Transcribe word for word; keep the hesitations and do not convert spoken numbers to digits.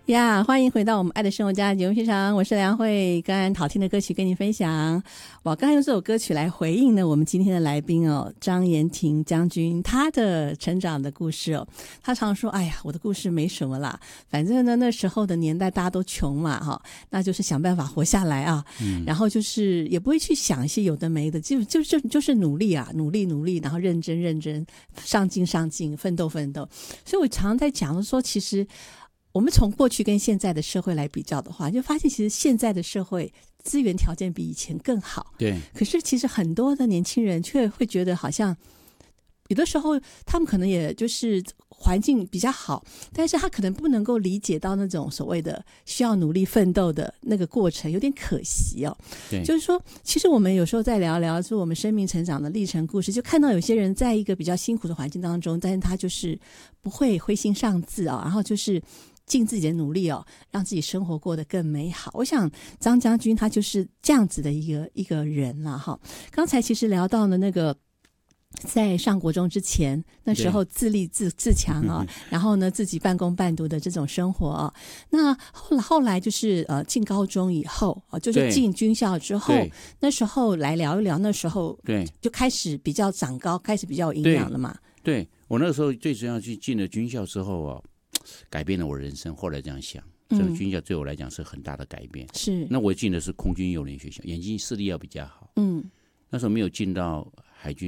呀，欢迎回到我们爱的生活家节目现场，我是梁慧，刚刚好听的歌曲跟你分享。我刚才用这首歌曲来回应呢我们今天的来宾哦，张延廷将军他的成长的故事哦。他常说，哎呀，我的故事没什么啦，反正呢那时候的年代大家都穷嘛哈，那就是想办法活下来啊，嗯、然后就是也不会去想一些有的没的，就就就就是努力啊，努力努力，然后认真认真，上进上进，奋斗奋斗。所以我常常在讲说，其实我们从过去跟现在的社会来比较的话，就发现其实现在的社会资源条件比以前更好。 对。 可是其实很多的年轻人却会觉得好像有的时候他们可能也就是环境比较好，但是他可能不能够理解到那种所谓的需要努力奋斗的那个过程，有点可惜哦。 对。 就是说其实我们有时候在聊聊说我们生命成长的历程故事，就看到有些人在一个比较辛苦的环境当中，但是他就是不会灰心丧志啊，然后就是尽自己的努力哦，让自己生活过得更美好。我想张将军他就是这样子的一个一个人啦哈。刚才其实聊到了那个在上国中之前，那时候自立自自强啊，然后呢自己半工半读的这种生活啊。那后来后来就是呃进高中以后啊，就是进军校之后，那时候来聊一聊，那时候对就开始比较长高，开始比较有营养了嘛。 对，对我那个时候最主要去进了军校之后啊，改变了我人生。后来这样想，这个军校对我来讲是很大的改变。是，那我进的是空军幼年学校，眼睛视力要比较好。嗯，那时候没有进到